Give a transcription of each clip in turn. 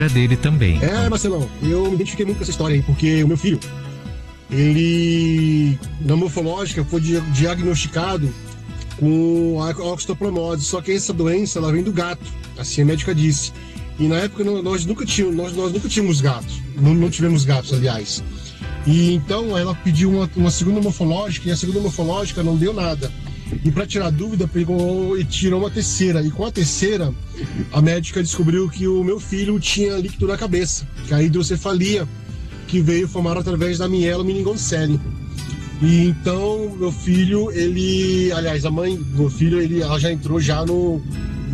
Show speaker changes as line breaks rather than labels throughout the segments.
dele também.
Marcelão, eu me identifiquei muito com essa história aí, porque o meu filho, ele, na morfológica, foi diagnosticado com a oxtoplomose, só que essa doença, ela vem do gato, assim a médica disse. E na época nós nunca tínhamos gatos, não tivemos gatos, aliás. E então ela pediu uma segunda morfológica, e a segunda morfológica não deu nada. E para tirar dúvida, pegou e tirou uma terceira. E com a terceira, a médica descobriu que o meu filho tinha líquido na cabeça, que é a hidrocefalia, que veio formar através da mielomeningoncele. E então, meu filho, aliás, a mãe do meu filho, ela já entrou já no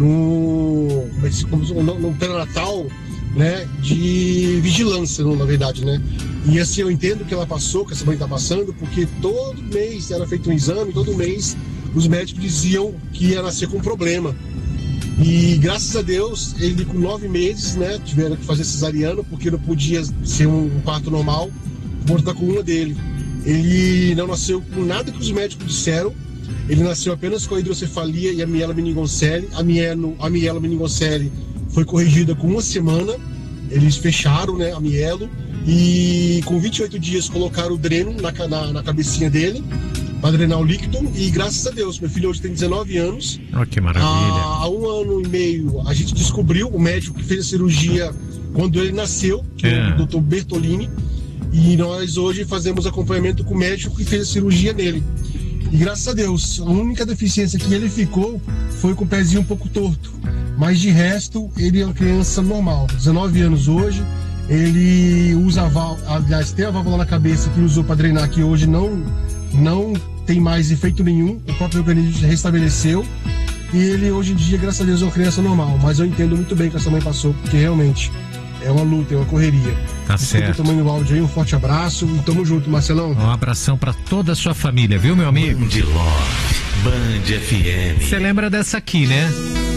pré-natal, né, de vigilância, na verdade, né? E assim, eu entendo que ela passou, que essa mãe está passando, porque todo mês era feito um exame, todo mês os médicos diziam que ia nascer com problema. E graças a Deus, ele com 9 meses, né, tiveram que fazer cesariano, porque não podia ser um parto normal, por estar com uma dele. Ele não nasceu com nada que os médicos disseram, ele nasceu apenas com a hidrocefalia e a mielomeningoncele. A mielomeningoncele foi corrigida com 1 semana, eles fecharam, né, a mielo, e com 28 dias colocaram o dreno na cabecinha dele, para drenar o líquido, e graças a Deus, meu filho hoje tem 19 anos.
Oh, que maravilha.
Há 1 ano e meio, a gente descobriu, o médico que fez a cirurgia quando ele nasceu, que é o Dr. Bertolini, e nós hoje fazemos acompanhamento com o médico que fez a cirurgia nele. E graças a Deus, a única deficiência que ele ficou foi com o pezinho um pouco torto, mas de resto, ele é uma criança normal, 19 anos hoje. Ele usa aliás, tem a válvula na cabeça que usou para drenar, que hoje não tem mais efeito nenhum, o próprio organismo se restabeleceu, e ele hoje em dia, graças a Deus, é uma criança normal. Mas eu entendo muito bem que essa mãe passou, porque realmente é uma luta, é uma correria.
Tá certo.
Desculpa o tamanho do áudio aí, um forte abraço e tamo junto, Marcelão.
Um abração pra toda a sua família, viu, meu amigo?
Band Love, Band FM.
Você lembra dessa aqui, né?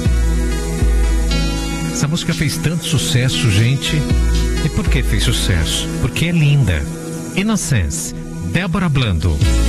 Essa música fez tanto sucesso, gente. E por que fez sucesso? Porque é linda. Innocence, Débora Blando.